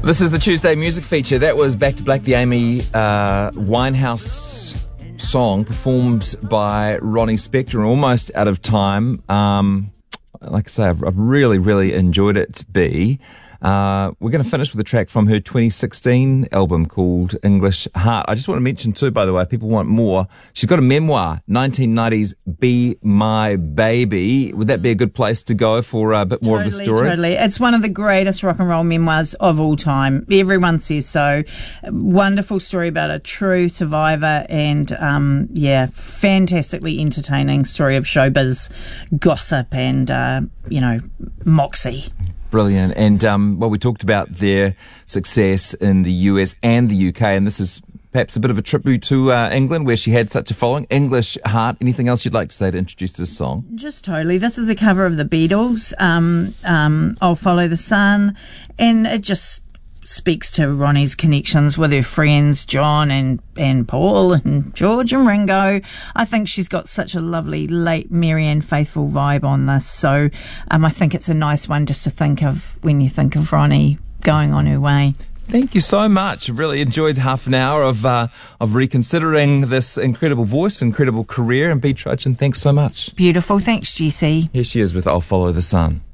This is the Tuesday music feature. That was Back to Black, the Amy Winehouse song performed by Ronnie Spector. Almost out of time. Like I say, I've really, really enjoyed it. We're going to finish with a track from her 2016 album called English Heart. I just want to mention too, by the way, if people want more, she's got a memoir, 1990s Be My Baby. Would that be a good place to go for a bit more of the story? Totally. It's one of the greatest rock and roll memoirs of all time. Everyone says so. Wonderful story about a true survivor and, fantastically entertaining story of showbiz gossip and, moxie. Brilliant. And we talked about their success in the US and the UK, and this is perhaps a bit of a tribute to England, where she had such a following. English Heart. Anything else you'd like to say to introduce this song? Just totally. This is a cover of the Beatles, I'll Follow the Sun, and it just speaks to Ronnie's connections with her friends John and Paul and George and Ringo. I think she's got such a lovely late Marianne Faithfull vibe on this, so I think it's a nice one just to think of when you think of Ronnie going on her way. Thank you so much. I've really enjoyed half an hour of reconsidering this incredible voice, incredible career, and Bea Trudgeon, thanks so much. Beautiful. Thanks, GC. Here she is with I'll Follow the Sun.